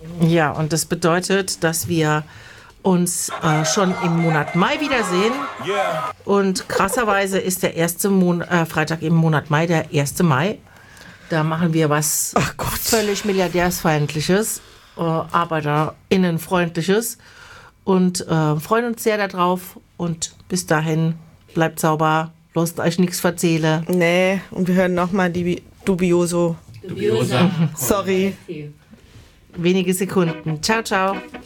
Ja, und das bedeutet, dass wir uns schon im Monat Mai wiedersehen. Und krasserweise ist der erste Freitag im Monat Mai der 1. Mai. Da machen wir was völlig Milliardärsfeindliches, ArbeiterInnenfreundliches und freuen uns sehr darauf. Und bis dahin, bleibt sauber, lasst euch nichts verzählen. Nee, und wir hören nochmal die Dubiosa. Dubiosa. Sorry. Wenige Sekunden. Ciao, ciao.